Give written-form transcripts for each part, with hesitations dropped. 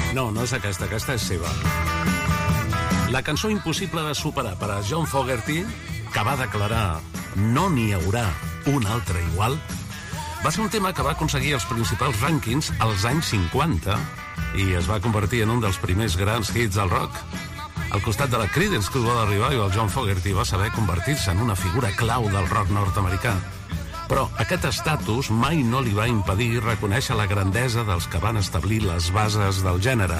No és aquesta és seva. La cançó impossible de superar per a John Fogerty, que va declarar no n'hi haurà un altre igual, va ser un tema que va aconseguir els principals rànquings als anys 50 i es va convertir en un dels primers grans hits del rock. Al costat de la Creedence Clearwater Revival, John Fogerty va saber convertir-se en una figura clau del rock nord-americà. Però aquest estatus mai no li va impedir reconèixer la grandesa dels que van establir les bases del gènere.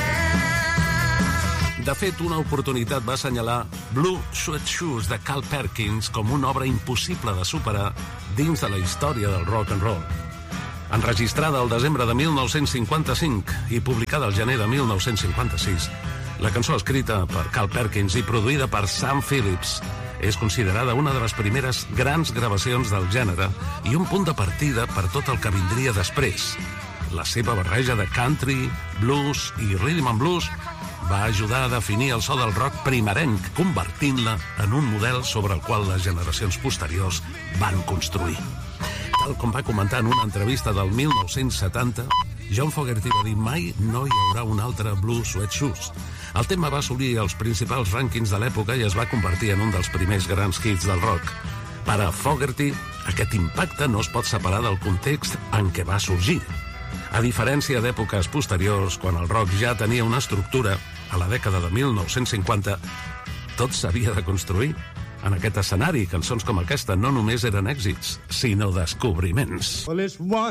De fet, una oportunitat va assenyalar Blue Suede Shoes de Carl Perkins com una obra impossible de superar dins de la història del rock and roll. Enregistrada el desembre de 1955 i publicada el gener de 1956, la cançó escrita per Carl Perkins i produïda per Sam Phillips és considerada una de les primeres grans gravacions del gènere i un punt de partida per tot el que vindria després. La seva barreja de country, blues i rhythm and blues va ajudar a definir el so del rock primerenc, convertint-la en un model sobre el qual les generacions posteriors van construir. Tal com va comentar en una entrevista del 1970, John Fogerty va dir mai no hi haurà un altre Blue Suede Shoes. El tema va assolir els principals rànquings de l'època i es va convertir en un dels primers grans hits del rock. Per a Fogerty, aquest impacte no es pot separar del context en què va sorgir. A diferència d'èpoques posteriors, quan el rock ja tenia una estructura, a la dècada de 1950, tot s'havia de construir. En aquest escenari, cançons com aquesta no només eren èxits, sinó descobriments.